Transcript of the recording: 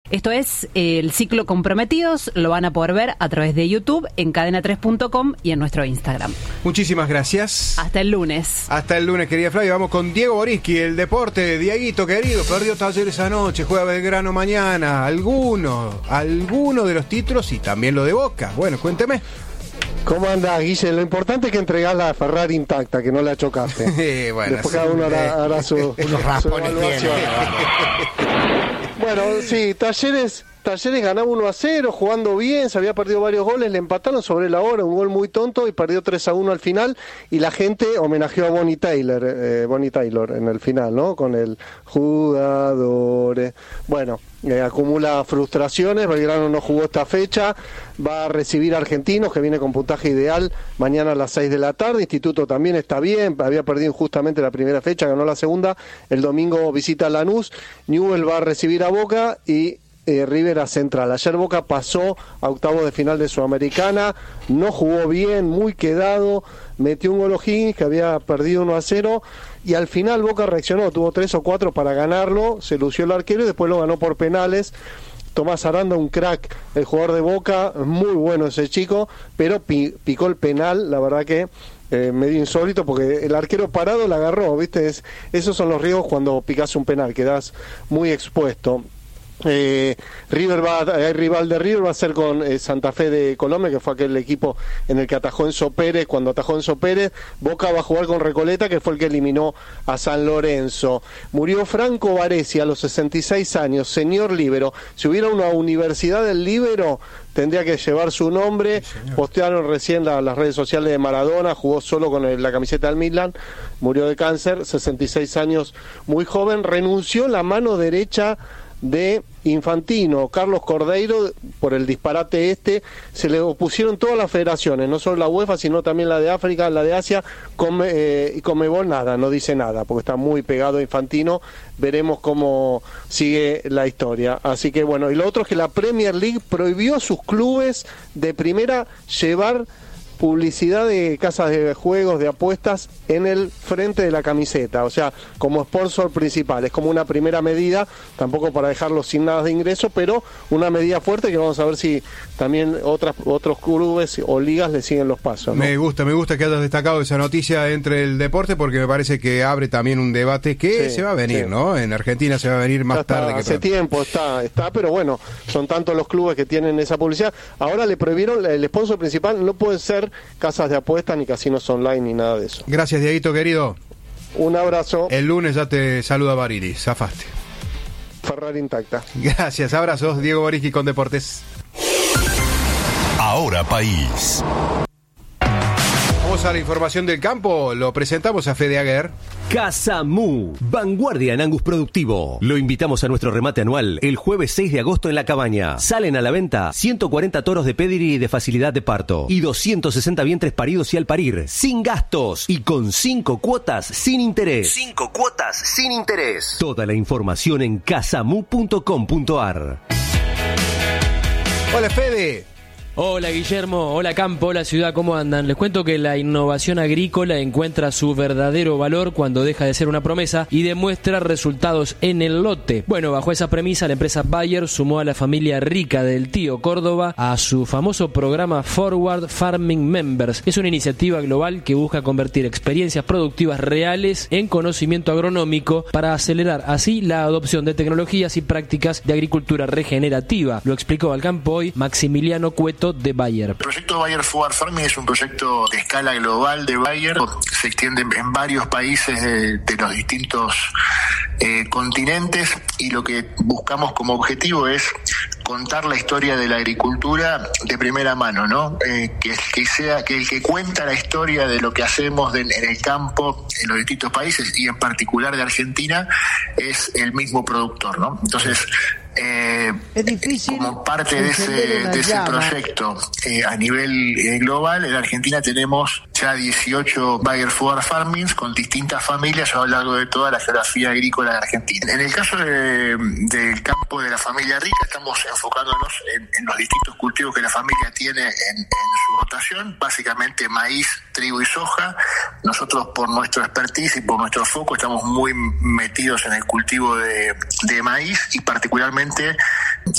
Esto es el ciclo Comprometidos, lo van a poder ver a través de YouTube, en cadena3.com y en nuestro Instagram. Muchísimas gracias. Hasta el lunes. Hasta el lunes, querida Flavia. Vamos con Diego Boriski, el deporte. Dieguito, querido, perdió Talleres anoche, juega Belgrano mañana. Alguno de los títulos y también lo de Boca. Bueno, cuénteme. ¿Cómo andás, Guille? Lo importante es que entregás la Ferrari intacta, que no la chocaste. Bueno, después cada uno hará su evaluación. Bueno, sí, Talleres ganaba 1-0, jugando bien, se había perdido varios goles, le empataron sobre la hora, un gol muy tonto y perdió 3-1 al final, y la gente homenajeó a Bonnie Taylor en el final, ¿no? Con el jugadores. Bueno, acumula frustraciones, Belgrano no jugó esta fecha, va a recibir a Argentinos, que viene con puntaje ideal, mañana a las 6 de la tarde, Instituto también está bien, había perdido injustamente la primera fecha, ganó la segunda, el domingo visita a Lanús, Newell va a recibir a Boca y River a Central. Ayer Boca pasó a octavos de final de Sudamericana, no jugó bien, muy quedado, metió un gol O'Higgins que había perdido 1-0 y al final Boca reaccionó, tuvo 3 o 4 para ganarlo, se lució el arquero y después lo ganó por penales. Tomás Aranda, un crack, el jugador de Boca, muy bueno ese chico, pero picó el penal, la verdad que medio insólito porque el arquero parado la agarró, ¿viste? Esos son los riesgos cuando picás un penal, quedás muy expuesto. El rival de River va a ser con Santa Fe de Colombia, que fue aquel equipo en el que atajó Enzo Pérez. Cuando atajó Enzo Pérez, Boca va a jugar con Recoleta, que fue el que eliminó a San Lorenzo. Murió Franco Baresi a los 66 años, señor líbero. Si hubiera una universidad del líbero, tendría que llevar su nombre. Sí, postearon recién las redes sociales de Maradona, jugó solo con la camiseta del Milan, murió de cáncer, 66 años, muy joven. Renunció la mano derecha de Infantino, Carlos Cordeiro, por el disparate se le opusieron todas las federaciones, no solo la UEFA, sino también la de África, la de Asia, y Conmebol no dice nada, porque está muy pegado a Infantino. Veremos cómo sigue la historia. Así que bueno, y lo otro es que la Premier League prohibió a sus clubes de primera llevar publicidad de casas de juegos, de apuestas en el frente de la camiseta, o sea, como sponsor principal. Es como una primera medida, tampoco para dejarlos sin nada de ingreso, pero una medida fuerte que vamos a ver si también otros clubes o ligas le siguen los pasos, ¿no? Me gusta que hayas destacado esa noticia entre el deporte, porque me parece que abre también un debate que se va a venir, ¿no? En Argentina se va a venir más tarde. Hace tiempo está, pero bueno, son tantos los clubes que tienen esa publicidad. Ahora le prohibieron, el sponsor principal no puede ser casas de apuestas ni casinos online ni nada de eso. Gracias, Dieguito, querido. Un abrazo. El lunes ya te saluda Bariri, zafaste. Ferrari intacta. Gracias, abrazos, Diego Boriski con Deportes. Ahora País. Vamos a la información del campo, lo presentamos a Fede Aguer. Casa Mu, vanguardia en Angus productivo. Lo invitamos a nuestro remate anual el jueves 6 de agosto en La Cabaña. Salen a la venta 140 toros de pedigree de facilidad de parto y 260 vientres paridos y al parir, sin gastos y con 5 cuotas sin interés. 5 cuotas sin interés. Toda la información en casamu.com.ar. Hola, Fede. Hola Guillermo, hola Campo, hola Ciudad, ¿cómo andan? Les cuento que la innovación agrícola encuentra su verdadero valor cuando deja de ser una promesa y demuestra resultados en el lote. Bueno, bajo esa premisa, la empresa Bayer sumó a la familia rica del tío Córdoba a su famoso programa Forward Farming Members. Es una iniciativa global que busca convertir experiencias productivas reales en conocimiento agronómico para acelerar así la adopción de tecnologías y prácticas de agricultura regenerativa. Lo explicó al Campo hoy Maximiliano Cueto de Bayer. El proyecto Bayer Forward Farming es un proyecto de escala global de Bayer, se extiende en varios países de los distintos continentes, y lo que buscamos como objetivo es contar la historia de la agricultura de primera mano, ¿no? Que el que cuenta la historia de lo que hacemos en el campo en los distintos países y en particular de Argentina es el mismo productor, ¿no? Entonces, es difícil como parte de ese proyecto a nivel global, en Argentina tenemos ya 18 Bayer Forward Farmings con distintas familias a lo largo de toda la geografía agrícola de Argentina. En el caso del campo de la familia rica, estamos enfocándonos en los distintos cultivos que la familia tiene en su rotación, básicamente maíz, trigo y soja. Nosotros, por nuestro expertise y por nuestro foco, estamos muy metidos en el cultivo de maíz y particularmente